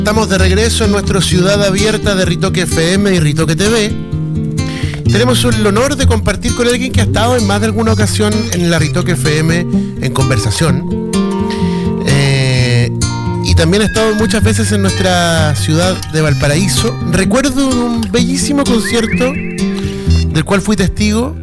Estamos de regreso en nuestra ciudad abierta de Ritoque FM y Ritoque TV. Tenemos el honor de compartir con alguien que ha estado en más de alguna ocasión en la Ritoque FM en conversación. Y también ha estado muchas veces en nuestra ciudad de Valparaíso. Recuerdo un bellísimo concierto del cual fui testigo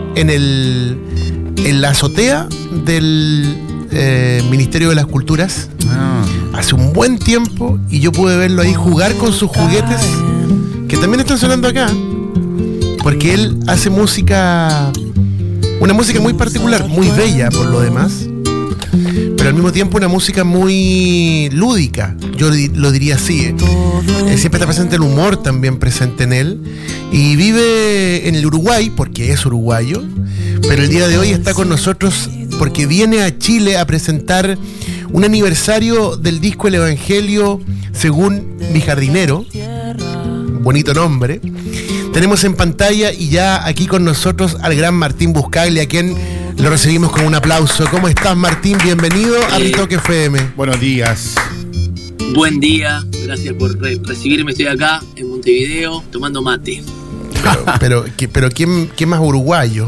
en la azotea del Ministerio de las Culturas hace un buen tiempo, y yo pude verlo ahí jugar con sus juguetes que también están sonando acá, porque él hace música, una música muy particular, muy bella por lo demás, pero al mismo tiempo una música muy lúdica, yo lo diría así. Siempre está presente el humor también presente en él, y vive en el Uruguay porque es uruguayo, pero el día de hoy está con nosotros porque viene a Chile a presentar un aniversario del disco El Evangelio según mi jardinero. Bonito nombre. Tenemos en pantalla y ya aquí con nosotros al gran Martín Buscaglia, a quien lo recibimos con un aplauso. ¿Cómo estás, Martín? Bienvenido a Ritoque FM. Buenos días. Buen día, gracias por recibirme. Estoy acá en Montevideo tomando mate. Pero ¿quién más uruguayo?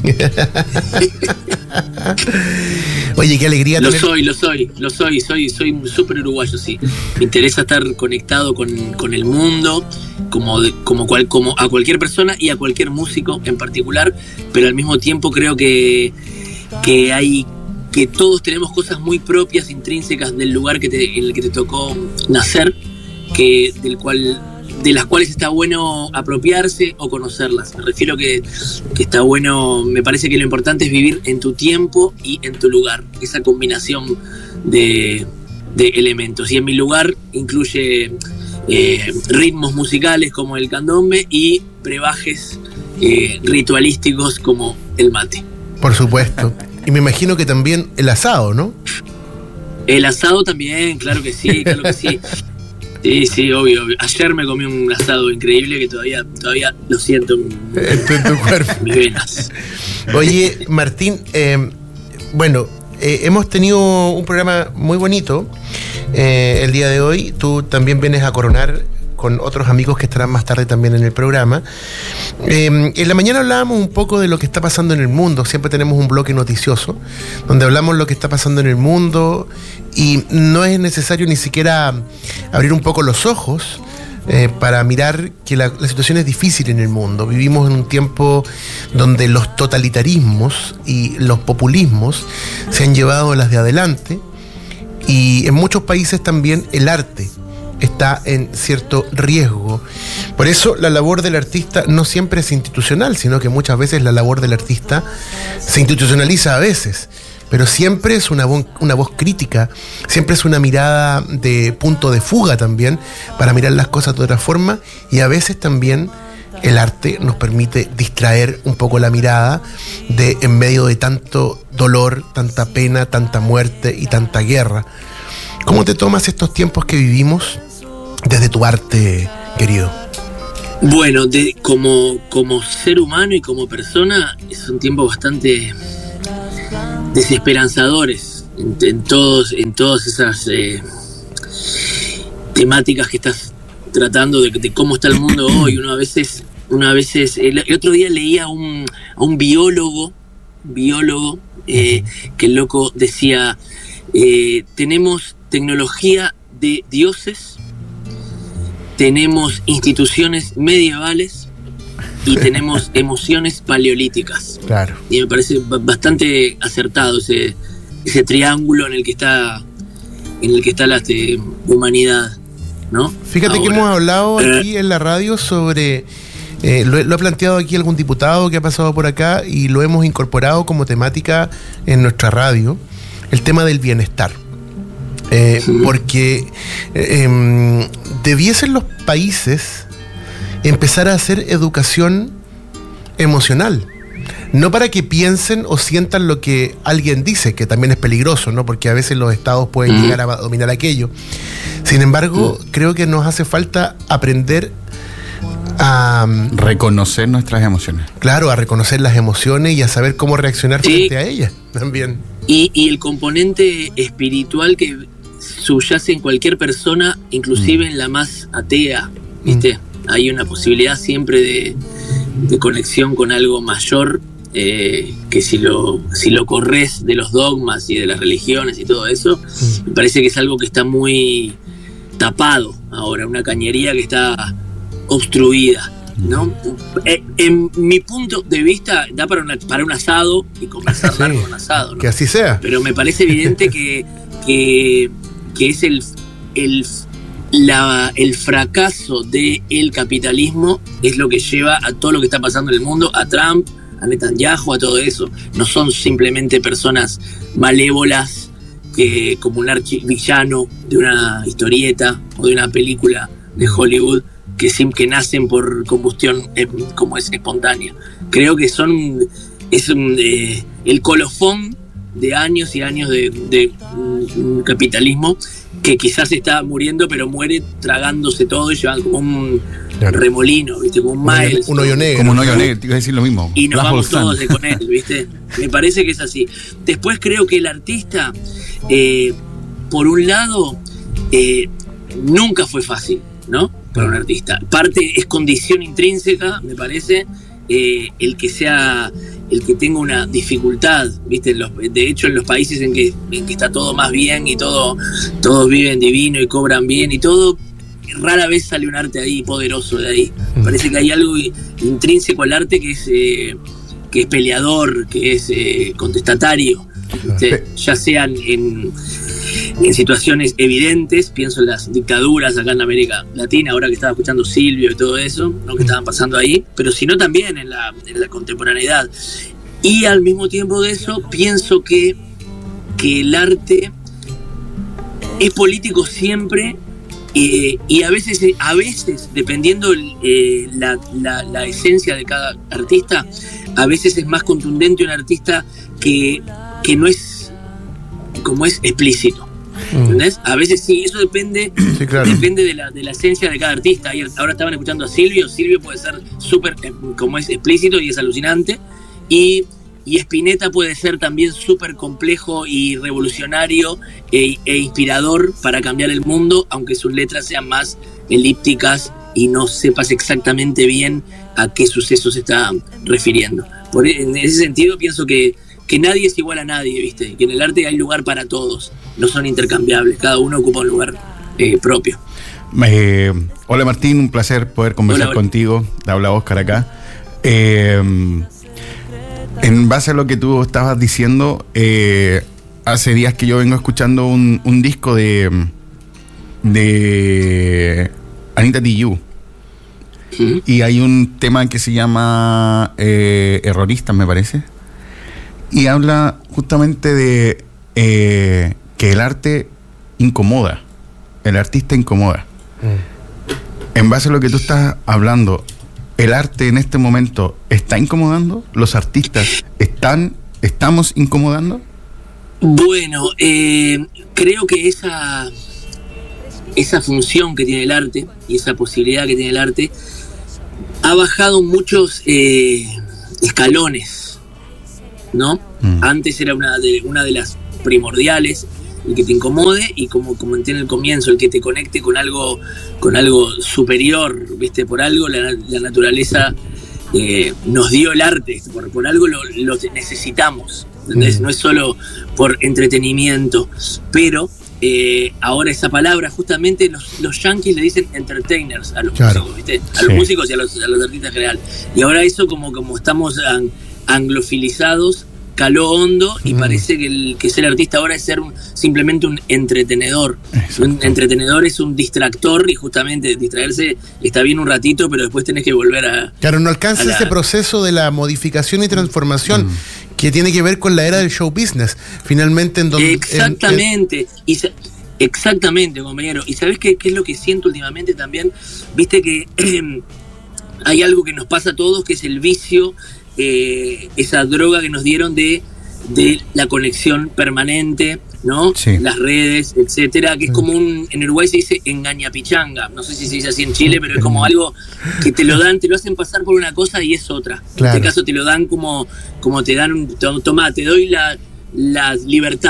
Oye, qué alegría. Soy súper uruguayo, sí. Me interesa estar conectado con el mundo, como a cualquier persona y a cualquier músico en particular, pero al mismo tiempo creo que todos tenemos cosas muy propias, intrínsecas del lugar en el que te tocó nacer, de las cuales está bueno apropiarse o conocerlas. Me refiero que está bueno, me parece que lo importante es vivir en tu tiempo y en tu lugar, esa combinación de elementos. Y en mi lugar incluye ritmos musicales como el candombe y brebajes ritualísticos como el mate. Por supuesto. Y me imagino que también el asado, ¿no? El asado también, claro que sí. Sí, obvio. Ayer me comí un asado increíble que todavía lo siento en tu cuerpo, en mis venas. Oye, Martín, hemos tenido un programa muy bonito el día de hoy. Tú también vienes a coronar con otros amigos que estarán más tarde también en el programa. En la mañana hablábamos un poco de lo que está pasando en el mundo. Siempre tenemos un bloque noticioso donde hablamos de lo que está pasando en el mundo, y no es necesario ni siquiera abrir un poco los ojos para mirar que la situación es difícil en el mundo. Vivimos en un tiempo donde los totalitarismos y los populismos se han llevado las de adelante, y en muchos países también el arte está en cierto riesgo. Por eso la labor del artista no siempre es institucional, sino que muchas veces la labor del artista se institucionaliza a veces, pero siempre es una voz crítica, siempre es una mirada de punto de fuga también, para mirar las cosas de otra forma, y a veces también el arte nos permite distraer un poco la mirada en medio de tanto dolor, tanta pena, tanta muerte y tanta guerra. ¿Cómo te tomas estos tiempos que vivimos desde tu arte, querido? Bueno, como ser humano y como persona, son tiempos bastante desesperanzadores en todas esas temáticas que estás tratando de cómo está el mundo hoy. Uno a veces el otro día leía a un biólogo que el loco decía, tenemos tecnología de dioses, tenemos instituciones medievales y tenemos emociones paleolíticas. Claro. Y me parece bastante acertado ese triángulo en el que está la humanidad, ¿no? Fíjate que hemos hablado aquí en la radio sobre, lo ha planteado aquí algún diputado que ha pasado por acá, y lo hemos incorporado como temática en nuestra radio, el tema del bienestar. Porque debiesen los países empezar a hacer educación emocional, no para que piensen o sientan lo que alguien dice, que también es peligroso, ¿no? Porque a veces los estados pueden llegar a dominar aquello. Sin embargo, creo que nos hace falta aprender a reconocer nuestras emociones. Claro, a reconocer las emociones y a saber cómo reaccionar frente a ellas también. Y el componente espiritual que subyace en cualquier persona, inclusive en la más atea, ¿viste? Hay una posibilidad siempre de conexión con algo mayor, que si lo corres de los dogmas y de las religiones y todo eso, me parece que es algo que está muy tapado ahora, una cañería que está obstruida, ¿no? En mi punto de vista da para un asado y conversar largo con asado, ¿no? Que así sea. Pero me parece evidente que es el fracaso del capitalismo es lo que lleva a todo lo que está pasando en el mundo, a Trump, a Netanyahu, a todo eso. No son simplemente personas malévolas como un archivillano de una historieta o de una película de Hollywood que nacen por combustión como es espontánea. Creo que es el colofón de años y años de un capitalismo que quizás está muriendo, pero muere tragándose todo y llevan como un remolino, ¿viste? Como un Miles. Un hoyo negro. Como un hoyo negro, te iba a decir lo mismo. Y nos vamos todos con él, ¿viste? Me parece que es así. Después creo que el artista, por un lado, nunca fue fácil, ¿no? Para un artista. Parte es condición intrínseca, me parece, el que tenga una dificultad, ¿viste? De hecho, en los países en que está todo más bien y todos viven divino y cobran bien y todo, rara vez sale un arte ahí poderoso de ahí. Parece que hay algo intrínseco al arte que es peleador, que es contestatario, ¿viste? Ya sean en situaciones evidentes, pienso en las dictaduras acá en América Latina, ahora que estaba escuchando Silvio y todo eso, ¿no? Que estaban pasando ahí, pero sino también en la contemporaneidad. Y al mismo tiempo de eso, pienso que el arte es político siempre, y a veces dependiendo la esencia de cada artista, a veces es más contundente un artista que no es como es explícito. ¿Entendés? A veces sí, eso depende, sí, claro. Depende de la esencia de cada artista. Ahora estaban escuchando a Silvio puede ser súper, como es explícito y es alucinante, y Spinetta puede ser también súper complejo y revolucionario e inspirador para cambiar el mundo, aunque sus letras sean más elípticas y no sepas exactamente bien a qué suceso se está refiriendo. En ese sentido pienso que nadie es igual a nadie, ¿viste? Que en el arte hay lugar para todos, no son intercambiables, cada uno ocupa un lugar propio. Hola Martín, un placer poder conversar contigo. Te habla Oscar acá. En base a lo que tú estabas diciendo, hace días que yo vengo escuchando un disco de Anita Tijoux. Y hay un tema que se llama Erroristas, me parece. Y habla justamente de que el arte incomoda, el artista incomoda. En base a lo que tú estás hablando, ¿el arte en este momento está incomodando? ¿Los artistas estamos incomodando? Bueno, creo que esa función que tiene el arte y esa posibilidad que tiene el arte ha bajado muchos escalones, ¿no? Antes era una de las primordiales, el que te incomode, y como comenté en el comienzo, el que te conecte con algo superior, ¿viste? Por algo la naturaleza nos dio el arte, por algo lo necesitamos, ¿entendés? No es solo por entretenimiento, pero ahora esa palabra, justamente los yankees le dicen entertainers a los músicos, ¿viste? A los músicos y a los artistas en general. Y ahora eso como estamos anglofilizados, caló hondo, y parece que ser artista ahora es ser simplemente un entretenedor. Exacto. Un entretenedor es un distractor, y justamente distraerse está bien un ratito, pero después tenés que volver a... Claro, no alcanza ese proceso de la modificación y transformación que tiene que ver con la era del show business, finalmente en donde... Exactamente, exactamente, compañero. ¿Y sabés qué es lo que siento últimamente también? Viste que hay algo que nos pasa a todos, que es el vicio, esa droga que nos dieron de la conexión permanente, ¿no? Sí. Las redes, etcétera, que es como en Uruguay se dice engañapichanga, no sé si se dice así en Chile, pero es como algo que te lo hacen pasar por una cosa y es otra. Claro. En este caso te lo dan como te dan, toma, te doy la libertad,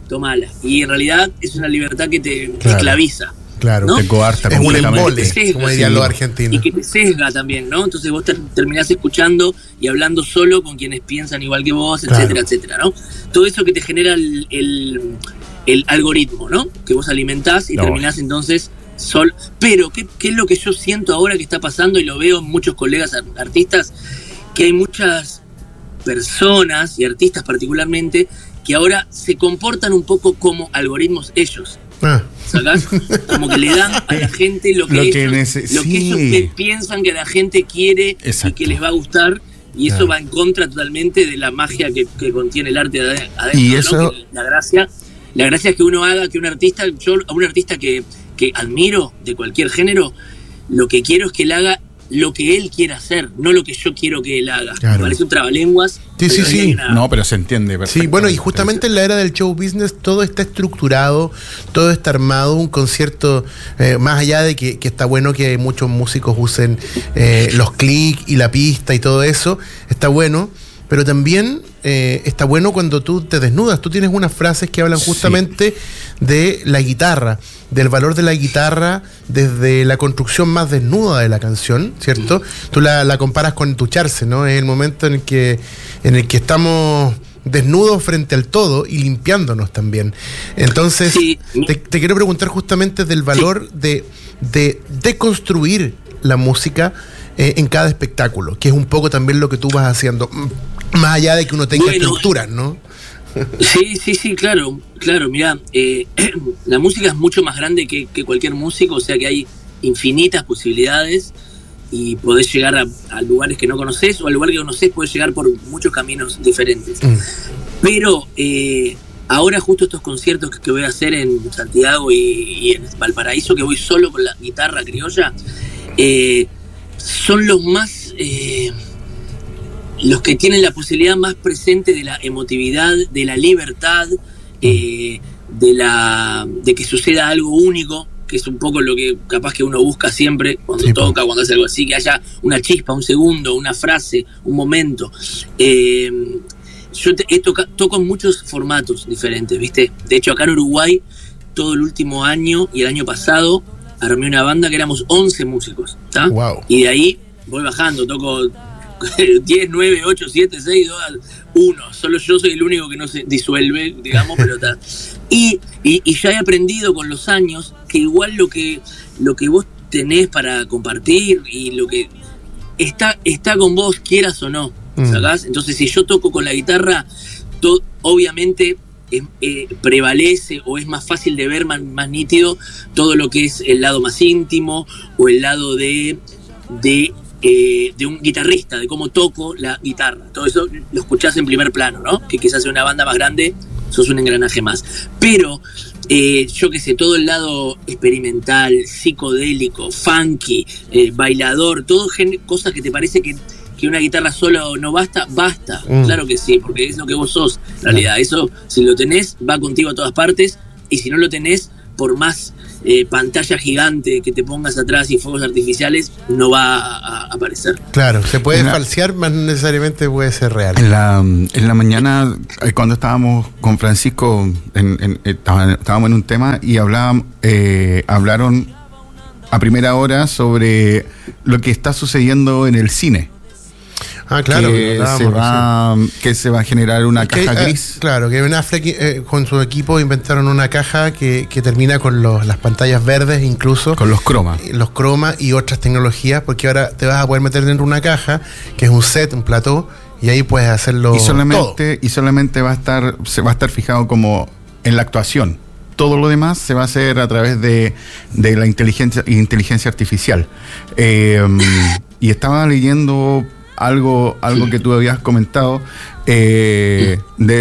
tomala. Y en realidad es una libertad que te esclaviza. Claro, ¿no? Te coarta es un embole, sesga, como dirían los argentinos. Y que te sesga también, ¿no? Entonces vos terminás escuchando y hablando solo con quienes piensan igual que vos, etcétera, etcétera, ¿no? Todo eso que te genera el algoritmo, ¿no? Que vos alimentás y terminás entonces Pero, ¿qué es lo que yo siento ahora que está pasando? Y lo veo en muchos colegas artistas, que hay muchas personas, y artistas particularmente, que ahora se comportan un poco como algoritmos ellos. ¿Sacás? Como que le dan a la gente lo que ellos piensan que la gente quiere. Exacto. Y que les va a gustar, y eso va en contra totalmente de la magia que contiene el arte adentro. Y eso, ¿no? La gracia es que uno haga que un artista, yo a un artista que admiro de cualquier género, lo que quiero es que él haga lo que él quiera hacer, no lo que yo quiero que él haga. Claro. Me parece un trabalenguas. Sí. No, pero se entiende perfectamente. Sí, bueno, y justamente en la era del show business todo está estructurado, todo está armado. Un concierto, más allá de que está bueno que muchos músicos usen los clics y la pista y todo eso, está bueno. Pero también está bueno cuando tú te desnudas. Tú tienes unas frases que hablan justamente de la guitarra, del valor de la guitarra desde la construcción más desnuda de la canción, ¿cierto? Tú la comparas con ducharse, ¿no? Es el momento en el que estamos desnudos frente al todo y limpiándonos también. Entonces, te quiero preguntar justamente del valor de deconstruir la música en cada espectáculo, que es un poco también lo que tú vas haciendo, más allá de que uno tenga estructuras, ¿no? Sí, claro, mirá, la música es mucho más grande que cualquier músico, o sea que hay infinitas posibilidades y podés llegar a lugares que no conocés, o al lugar que conocés podés llegar por muchos caminos diferentes. Pero ahora justo estos conciertos que voy a hacer en Santiago y en Valparaíso, que voy solo con la guitarra criolla, son los más... los que tienen la posibilidad más presente de la emotividad, de la libertad, de que suceda algo único, que es un poco lo que capaz que uno busca siempre cuando toca, cuando hace algo así, que haya una chispa, un segundo, una frase, un momento. Yo toco en muchos formatos diferentes, ¿viste? De hecho, acá en Uruguay, todo el último año y el año pasado, armé una banda que éramos 11 músicos, ¿está? Wow. Y de ahí voy bajando, toco 10, 9, 8, 7, 6, 2, 1. Solo yo soy el único que no se disuelve, digamos, pero está. Y ya he aprendido con los años que igual lo que vos tenés para compartir y lo que está con vos, quieras o no, ¿sacás? Entonces, si yo toco con la guitarra, obviamente prevalece o es más fácil de ver, más nítido, todo lo que es el lado más íntimo o el lado de un guitarrista, de cómo toco la guitarra. Todo eso lo escuchás en primer plano, ¿no? Que quizás en una banda más grande sos un engranaje más. Pero, yo qué sé, todo el lado experimental, psicodélico, funky, bailador, todo cosas que te parece que una guitarra sola no basta. Claro que sí, porque es lo que vos sos, en realidad. Eso, si lo tenés, va contigo a todas partes, y si no lo tenés, por más pantalla gigante que te pongas atrás y fuegos artificiales, no va a aparecer. Claro, se puede falsear, más no necesariamente puede ser real. En la mañana, cuando estábamos con Francisco, estábamos en un tema y hablaron a primera hora sobre lo que está sucediendo en el cine. Claro, que se va a generar una caja gris. Claro, que Ben Affleck con su equipo inventaron una caja que termina con las pantallas verdes, incluso. Con los cromas. Los cromas y otras tecnologías, porque ahora te vas a poder meter dentro de una caja, que es un set, un plató, y ahí puedes hacerlo todo. Y solamente se va a estar fijado como en la actuación. Todo lo demás se va a hacer a través de la inteligencia artificial. Y estaba leyendo algo que tú habías comentado de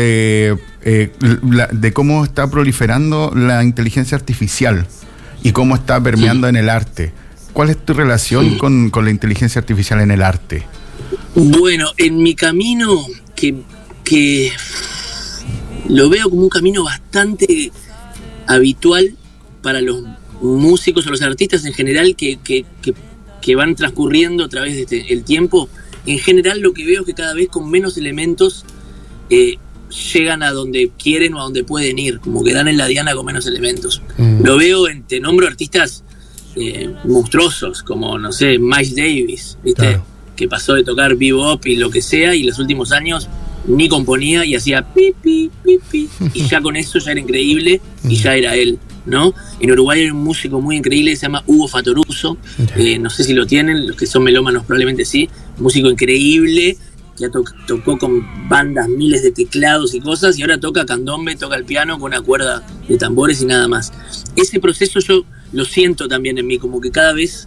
cómo está proliferando la inteligencia artificial y cómo está permeando en el arte. ¿Cuál es tu relación con la inteligencia artificial en el arte? Bueno, en mi camino, que lo veo como un camino bastante habitual para los músicos o los artistas en general que van transcurriendo a través de el tiempo. En general lo que veo es que cada vez con menos elementos llegan a donde quieren o a donde pueden ir, como que dan en la diana con menos elementos. Lo veo, te nombro artistas monstruosos, como, no sé, Miles Davis, ¿viste? Claro. Que pasó de tocar bebop y lo que sea, y los últimos años ni componía y hacía pi, pi, pi, pi, y ya con eso ya era increíble y ya era él, ¿no? En Uruguay hay un músico muy increíble que se llama Hugo Fatoruso, no sé si lo tienen, los que son melómanos probablemente sí, músico increíble, que tocó con bandas, miles de teclados y cosas, y ahora toca candombe, toca el piano con una cuerda de tambores y nada más. Ese proceso yo lo siento también en mí, como que cada vez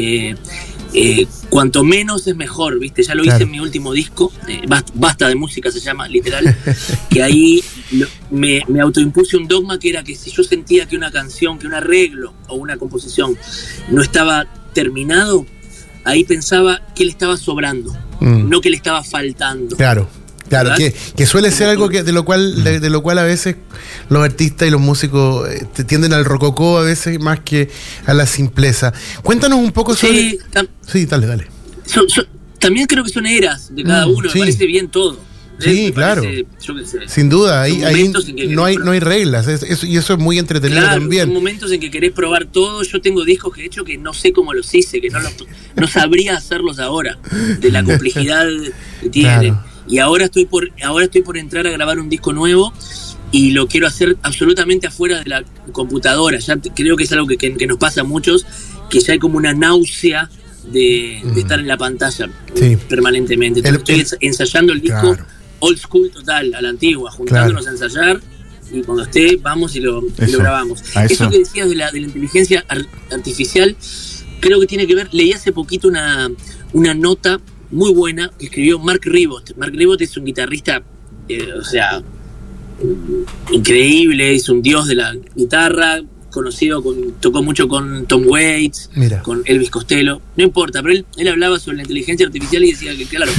cuanto menos es mejor, ¿viste? Ya lo hice en mi último disco, Basta de Música se llama, literal, que ahí me autoimpuse un dogma que era que si yo sentía que una canción, que un arreglo o una composición no estaba terminado, ahí pensaba que le estaba sobrando, no que le estaba faltando. Claro, que suele ser algo que de lo cual a veces los artistas y los músicos tienden al rococó a veces más que a la simpleza. Cuéntanos un poco sobre... Sí, dale. También creo que son eras de cada uno, me parece bien todo. Sí, claro. Parece, yo qué sé, sin duda, ahí no hay reglas, y eso es muy entretenido también. Son momentos en que querés probar todo. Yo tengo discos que he hecho que no sé cómo los hice, que no sabría hacerlos ahora, de la complejidad que tienen. Claro. Y ahora estoy por entrar a grabar un disco nuevo y lo quiero hacer absolutamente afuera de la computadora. Ya creo que es algo que nos pasa a muchos, que ya hay como una náusea de estar en la pantalla permanentemente. Entonces estoy ensayando el disco old school total, a la antigua, juntándonos a ensayar, y cuando esté vamos y lo grabamos. Eso que decías de la inteligencia artificial, creo que tiene que ver, leí hace poquito una nota muy buena que escribió Mark Ribot. Mark Ribot es un guitarrista, increíble, es un dios de la guitarra, conocido, tocó mucho con Tom Waits, con Elvis Costello, no importa, pero él hablaba sobre la inteligencia artificial y decía que, claro,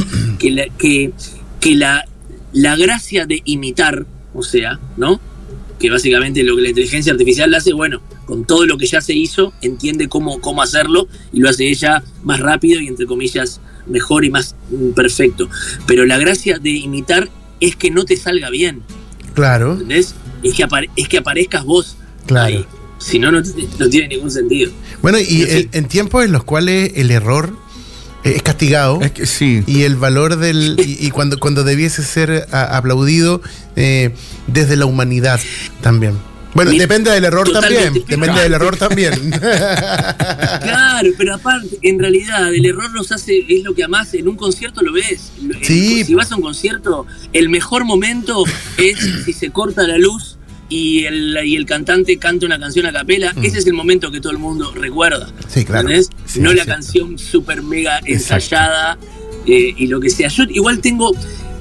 que la gracia de imitar, o sea, ¿no? Que básicamente lo que la inteligencia artificial hace, bueno, con todo lo que ya se hizo, entiende cómo hacerlo y lo hace ella más rápido y, entre comillas, mejor y más perfecto. Pero la gracia de imitar es que no te salga bien. Claro. ¿Entendés? Es que aparezcas vos. Claro. Ahí. Si no tiene ningún sentido. Bueno, y en tiempos en los cuales el error es castigado, es que sí, y el valor y cuando debiese ser aplaudido desde la humanidad también. Bueno, depende del error también. Depende del error también. Claro, pero aparte, en realidad, el error es lo que amás. En un concierto lo ves. Sí. Si vas a un concierto, el mejor momento es si se corta la luz y el cantante canta una canción a capela. Ese es el momento que todo el mundo recuerda. Sí, claro. ¿Entendés? Sí, no la canción súper mega ensayada y lo que sea. Yo igual tengo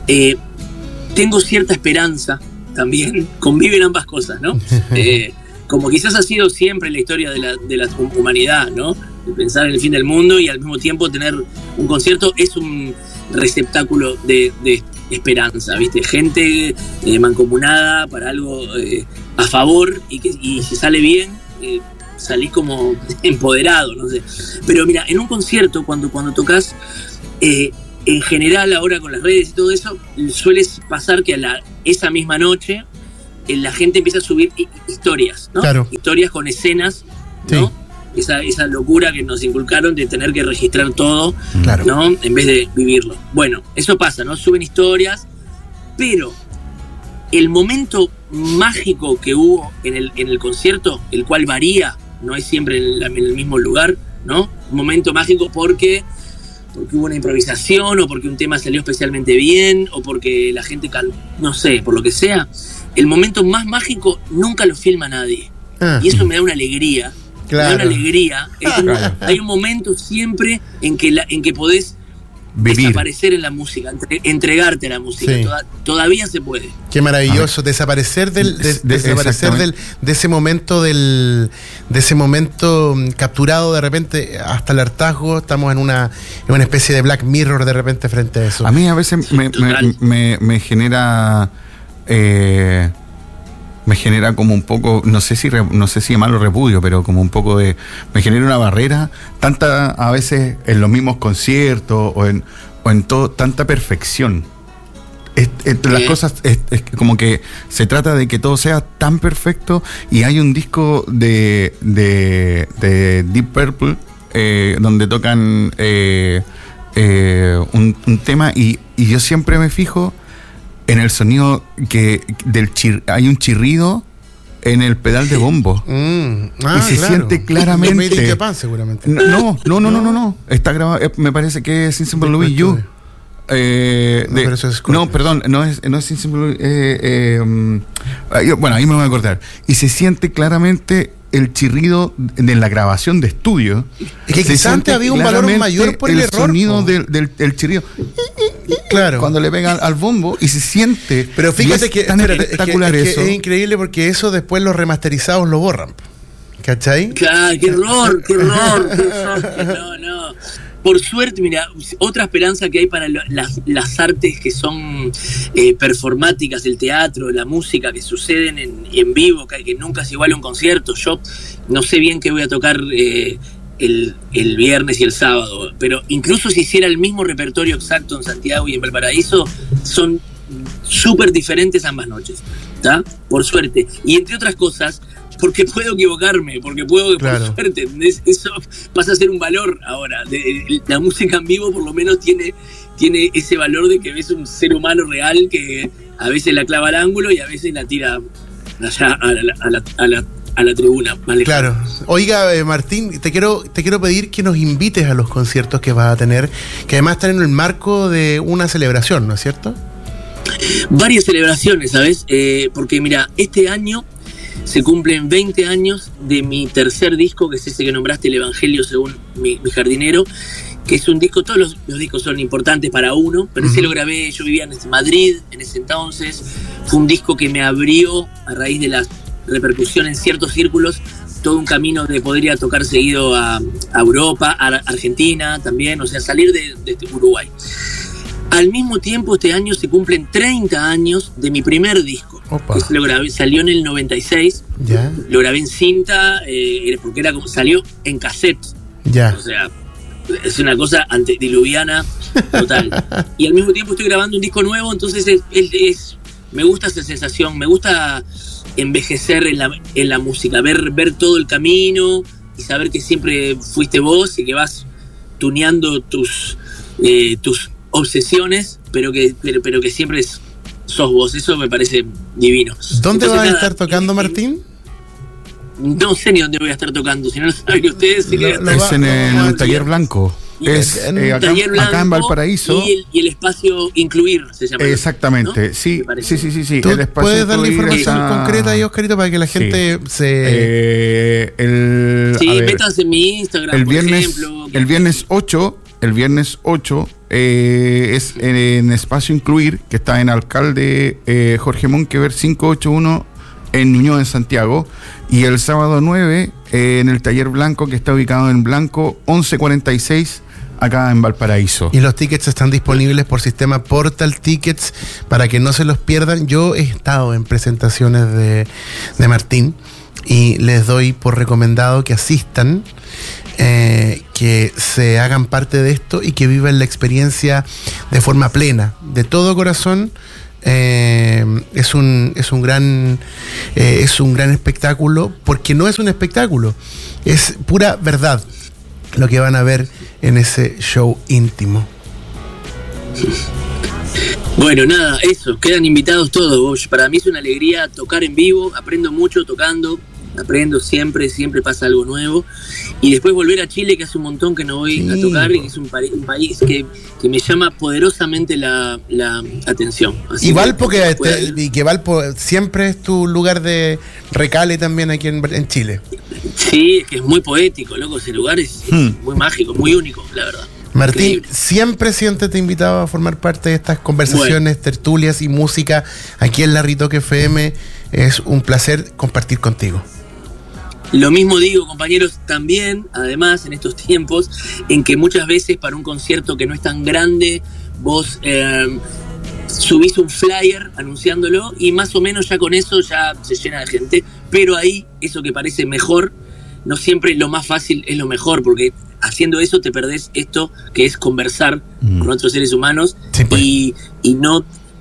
cierta esperanza. También conviven ambas cosas, ¿no? Como quizás ha sido siempre en la historia de la humanidad, ¿no? De pensar en el fin del mundo y al mismo tiempo tener un concierto es un receptáculo de esperanza, ¿viste? Gente mancomunada para algo a favor y si sale bien, salís como empoderado, no sé. Pero mira, en un concierto, cuando tocas, en general ahora con las redes y todo eso, suele pasar que esa misma noche la gente empieza a subir historias, ¿no? Claro. Historias con escenas, ¿no? Sí. Esa locura que nos inculcaron de tener que registrar todo, claro, ¿no? En vez de vivirlo. Bueno, eso pasa, ¿no? Suben historias, pero el momento mágico que hubo en el concierto, el cual varía, no es siempre en el mismo lugar, ¿no? Un momento mágico porque hubo una improvisación, o porque un tema salió especialmente bien, o porque la gente no sé, por lo que sea. El momento más mágico nunca lo filma nadie. Y eso me da una alegría. Claro. Me da una alegría. Claro. Hay un momento siempre en que podés vivir, desaparecer en la música, entregarte a la música. Sí. Todavía se puede. Qué maravilloso, desaparecer de ese momento capturado de repente hasta el hartazgo. Estamos en una especie de Black Mirror de repente frente a eso. A mí a veces me genera como un poco, no sé si llamarlo repudio, pero como un poco me genera una barrera, a veces en los mismos conciertos o en todo, tanta perfección. Las cosas es como que se trata de que todo sea tan perfecto, y hay un disco de Deep Purple donde tocan un tema y yo siempre me fijo en el sonido que hay un chirrido en el pedal de bombo y se siente claramente. Japan, seguramente. No. Está grabado. Me parece que es Insensible Louis You. Perdón, no es Insensible. Bueno, ahí me voy a acordar. Y se siente claramente el chirrido de la grabación de estudio. Es que quizás antes había un valor mayor por el error. El sonido del chirrido. Claro. Cuando le pegan al bombo y se siente. Pero fíjate que espectacular eso. Es increíble porque eso después los remasterizados lo borran. ¿Cachai? Claro, qué error. No. Por suerte, mira, otra esperanza que hay para las artes que son performáticas, el teatro, la música, que suceden en vivo, que nunca es igual a un concierto. Yo no sé bien qué voy a tocar el viernes y el sábado, pero incluso si hiciera el mismo repertorio exacto en Santiago y en Valparaíso, son súper diferentes ambas noches, ¿está? Por suerte. Y entre otras cosas, porque puedo equivocarme, porque puedo, claro, por suerte, eso pasa a ser un valor ahora. La música en vivo por lo menos tiene ese valor de que ves un ser humano real que a veces la clava al ángulo y a veces la tira allá a la tribuna. ¿Vale? Claro. Oiga, Martín, te quiero pedir que nos invites a los conciertos que vas a tener, que además están en el marco de una celebración, ¿no es cierto? Varias celebraciones, ¿sabes? Porque mira, este año se cumplen 20 años de mi tercer disco, que es ese que nombraste, El Evangelio según mi jardinero, que es un disco, todos los discos son importantes para uno, pero ese lo grabé, yo vivía en Madrid en ese entonces, fue un disco que me abrió, a raíz de la repercusión en ciertos círculos, todo un camino de poder ir a tocar seguido a Europa, a Argentina también, o sea, salir de Uruguay. Al mismo tiempo, este año se cumplen 30 años de mi primer disco. Lo grabé, salió en el 96. ¿Ya? Lo grabé en cinta, porque salió en cassette. Ya. O sea, es una cosa antediluviana total. Y al mismo tiempo estoy grabando un disco nuevo, entonces me gusta esa sensación, me gusta envejecer en la música, ver todo el camino y saber que siempre fuiste vos y que vas tuneando tus obsesiones, pero que siempre sos vos. Eso me parece divino. ¿Dónde vas a estar tocando, Martín? No sé ni dónde voy a estar tocando, si no lo saben ustedes. Es en el Taller Blanco. Es acá en Valparaíso. Y el espacio Incluir se llama. Exactamente, ¿no? Sí. ¿Tú puedes dar la información concreta ahí, Oscarito, para que la gente se... métanse en mi Instagram, por ejemplo. El viernes 8 es en Espacio Incluir, que está en Alcalde Jorge Monkever 581 en Ñuñoa, en Santiago, y el sábado 9 en el Taller Blanco, que está ubicado en Blanco 1146 acá en Valparaíso. Y los tickets están disponibles por sistema Portal Tickets para que no se los pierdan. Yo he estado en presentaciones de Martín y les doy por recomendado que asistan, que se hagan parte de esto y que vivan la experiencia de forma plena, de todo corazón. Es un gran espectáculo, porque no es un espectáculo, es pura verdad lo que van a ver en ese show íntimo. Bueno, nada, eso, quedan invitados todos. Para mí es una alegría tocar en vivo, aprendo mucho tocando, siempre pasa algo nuevo, y después volver a Chile, que hace un montón que no voy a tocar, y que es un país que me llama poderosamente la atención. Así y Valpo, que Valpo siempre es tu lugar de recale también aquí en Chile. Sí, es que es muy poético, loco, ese lugar es muy mágico, muy único, la verdad. Martín, increíble. Siempre siéntete invitado a formar parte de estas conversaciones, tertulias y música aquí en La Ritoque FM. Es un placer compartir contigo. Lo mismo digo, compañeros, también, además, en estos tiempos en que muchas veces para un concierto que no es tan grande, vos subís un flyer anunciándolo y más o menos ya con eso ya se llena de gente, pero ahí eso que parece mejor, no siempre lo más fácil es lo mejor, porque haciendo eso te perdés esto que es conversar con otros seres humanos, sí, pues. y no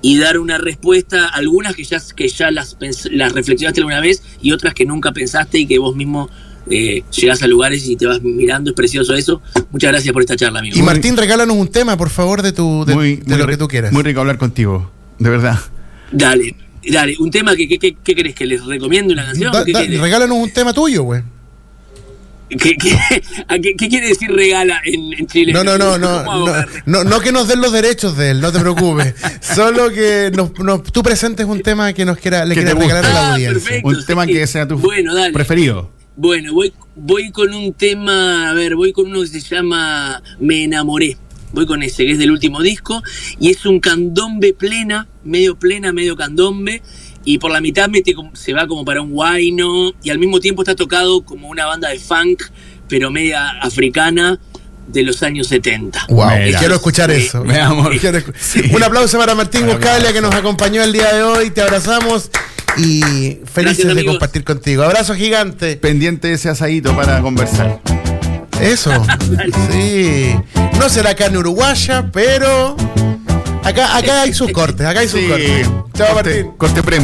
y dar una respuesta, algunas que ya las reflexionaste alguna vez y otras que nunca pensaste y que vos mismo llegás a lugares y te vas mirando. Es precioso eso. Muchas gracias por esta charla, amigo. Y Martín, regálanos un tema, por favor, de lo que tú quieras. Muy rico hablar contigo, de verdad. Dale, un tema ¿qué querés? ¿Que les recomiende una canción? Regálanos un tema tuyo, güey. ¿Qué quiere decir regala en Chile? No que nos den los derechos de él, no te preocupes. Solo que tú presentes un tema que le quieras regalar a la audiencia. Perfecto, un tema que sea tu preferido. Bueno, voy con un tema, voy con uno que se llama Me enamoré. Voy con ese, que es del último disco, y es un candombe medio candombe, y por la mitad se va como para un guayno, y al mismo tiempo está tocado como una banda de funk, pero media africana, de los años 70. Wow, quiero escuchar eso. Sí. Un aplauso para Martín Buscaglia, que nos acompañó el día de hoy. Te abrazamos y felices Gracias, de compartir contigo. Abrazo gigante. Pendiente de ese asadito para conversar. Eso. Sí. No será carne uruguaya, pero acá hay sus cortes. Chao, Martín. Corte premio.